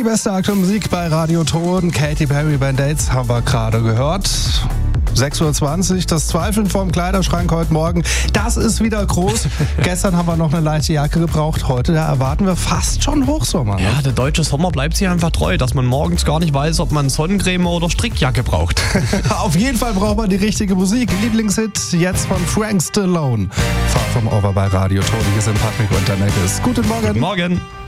Die beste aktuelle Musik bei Radio Ton. Katy Perry, Band-Aids haben wir gerade gehört. 6.20 Uhr, das Zweifeln vorm Kleiderschrank heute Morgen, das ist wieder groß. Gestern haben wir noch eine leichte Jacke gebraucht, heute da erwarten wir fast schon Hochsommer. Ne? Ja, der deutsche Sommer bleibt sich einfach treu, dass man morgens gar nicht weiß, ob man Sonnencreme oder Strickjacke braucht. Auf jeden Fall braucht man die richtige Musik. Lieblingshit jetzt von Frank Stallone. Far From Over bei Radio Ton. Hier sind Patrick und der Meckes. Guten Morgen. Guten Morgen.